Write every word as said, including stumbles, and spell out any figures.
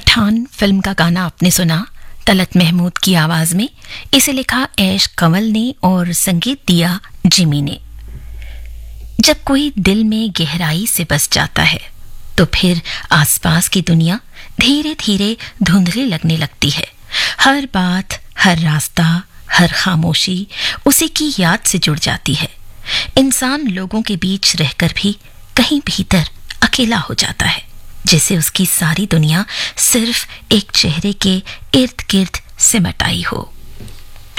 Pathan film का गाना आपने सुना तलत महमूद की आवाज में। इसे लिखा ऐश कंवल ने और संगीत दिया जिमी ने। जब कोई दिल में गहराई से बस जाता है तो फिर आसपास की दुनिया धीरे धीरे धुंधली लगने लगती है। हर बात, हर रास्ता, हर खामोशी उसी की याद से जुड़ जाती है। इंसान लोगों के बीच रहकर भी कहीं भीतर अकेला हो जाता है, जैसे उसकी सारी दुनिया सिर्फ एक चेहरे के इर्द गिर्द सिमट आई हो।